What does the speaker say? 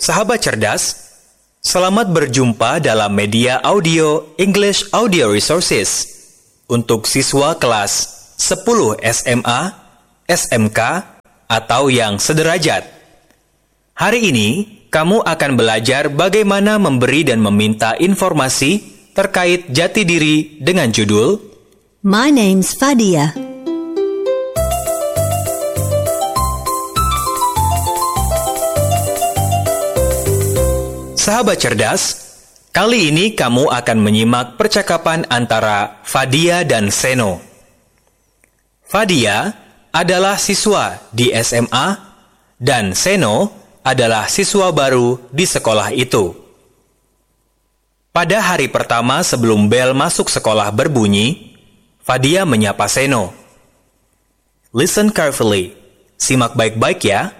Sahabat cerdas, selamat berjumpa dalam media audio English Audio Resources untuk siswa kelas 10 SMA, SMK, atau yang sederajat. Hari ini, kamu akan belajar bagaimana memberi dan meminta informasi terkait jati diri dengan judul My name's Fadia. Sahabat cerdas, kali ini kamu akan menyimak percakapan antara Fadia dan Seno. Fadia adalah siswa di SMA dan Seno adalah siswa baru di sekolah itu. Pada hari pertama sebelum bel masuk sekolah berbunyi, Fadia menyapa Seno. Listen carefully. Simak baik-baik ya.